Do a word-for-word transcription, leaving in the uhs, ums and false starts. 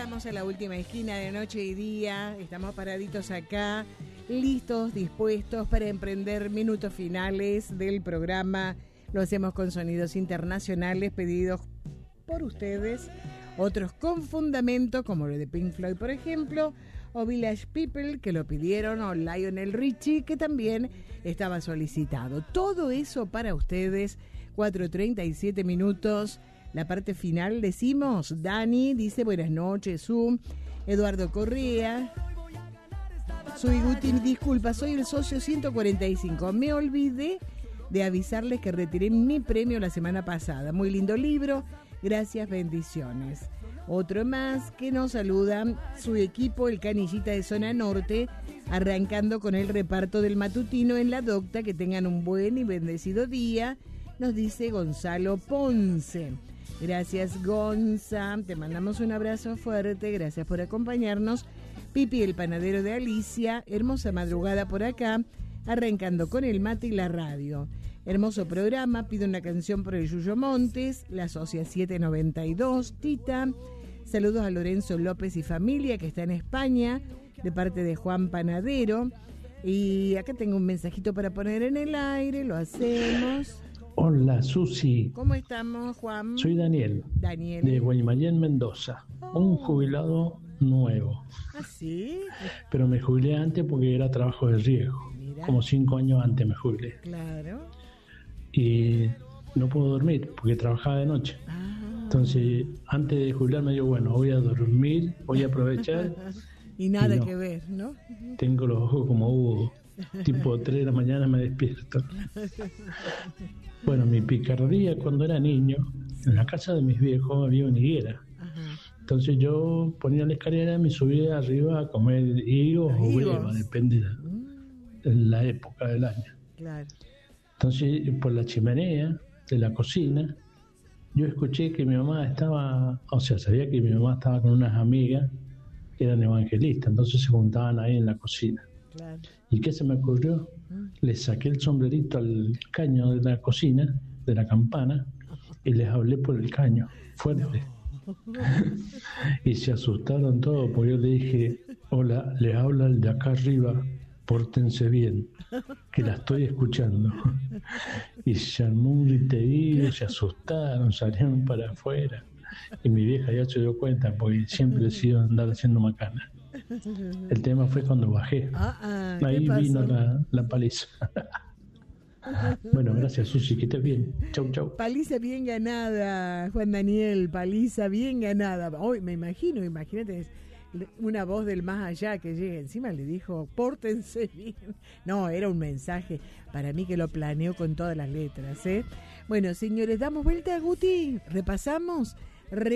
Llegamos a la última esquina de noche y día, estamos paraditos acá, listos, dispuestos para emprender minutos finales del programa. Lo hacemos con sonidos internacionales pedidos por ustedes, otros con fundamento, como lo de Pink Floyd, por ejemplo, o Village People, que lo pidieron, o Lionel Richie, que también estaba solicitado. Todo eso para ustedes, cuatro treinta y siete minutos. La parte final decimos, Dani dice buenas noches, Zoom, Eduardo Correa, soy Guti, disculpa, soy el socio ciento cuarenta y cinco, me olvidé de avisarles que retiré mi premio la semana pasada, muy lindo libro, gracias, bendiciones. Otro más que nos saluda su equipo, el Canillita de Zona Norte, arrancando con el reparto del matutino en la docta, que tengan un buen y bendecido día, nos dice Gonzalo Ponce. Gracias, Gonza, te mandamos un abrazo fuerte, gracias por acompañarnos. Pipi, el panadero de Alicia, hermosa madrugada por acá, arrancando con el mate y la radio. Hermoso programa, pido una canción por el Yuyo Montes, la Socia siete noventa y dos, Tita. Saludos a Lorenzo López y familia, que está en España, de parte de Juan Panadero. Y acá tengo un mensajito para poner en el aire, lo hacemos. Hola, Susi. ¿Cómo estamos, Juan? Soy Daniel. Daniel. De Guaymallén, Mendoza. Oh. Un jubilado nuevo. ¿Ah, sí? Pero me jubilé antes porque era trabajo de riesgo. Mirá. Como cinco años antes me jubilé. Claro. Y no puedo dormir porque trabajaba de noche. Ah. Entonces, antes de jubilarme, digo, bueno, voy a dormir, voy a aprovechar. y nada y no, que ver, ¿no? Tengo los ojos como Hugo. Tipo tres de la mañana me despierto. Bueno, mi picardía cuando era niño, en la casa de mis viejos había una higuera. Ajá. Entonces yo ponía la escalera y me subía arriba a comer higos o huevas, depende de, de la época del año. Claro. Entonces por la chimenea de la cocina, yo escuché que mi mamá estaba, o sea, sabía que mi mamá estaba con unas amigas que eran evangelistas, entonces se juntaban ahí en la cocina. Claro. ¿Y qué se me ocurrió? Le saqué el sombrerito al caño de la cocina, de la campana, y les hablé por el caño, fuerte. No. Y se asustaron todos, porque yo le dije, hola, les habla el de acá arriba, pórtense bien, que la estoy escuchando. Y se armó un griterío, se asustaron, salieron para afuera. Y mi vieja ya se dio cuenta, porque siempre he sido andar haciendo macana. El tema fue cuando bajé. Ah, ah, ahí vino la, la paliza. Bueno, gracias, Susi, que estés bien. Chau, chau. Paliza bien ganada, Juan Daniel, paliza bien ganada. Hoy me imagino, imagínate, una voz del más allá que llega encima, le dijo, pórtense bien. No, era un mensaje para mí que lo planeó con todas las letras, ¿eh? Bueno, señores, damos vuelta a Guti, repasamos. Re